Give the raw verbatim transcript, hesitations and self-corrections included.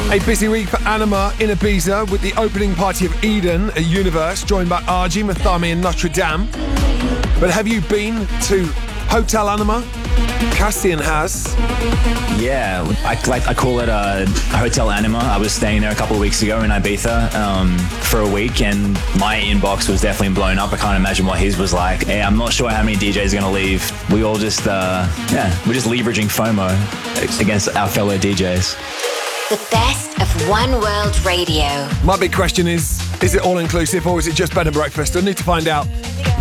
A busy week for Anima in Ibiza with the opening party of Eden at Universe, joined by Argy, Mathami and Notre Dame. But have you been to Hotel Anima? Castian has. Yeah, I, like, I call it a Hotel Anima. I was staying there a couple of weeks ago in Ibiza um, for a week, and my inbox was definitely blown up. I can't imagine what his was like. Hey, I'm not sure how many D Js are going to leave. We all just, uh, yeah, we're just leveraging FOMO against our fellow D Js. The best of One World Radio. My big question is, is it all inclusive or is it just bed and breakfast? I need to find out.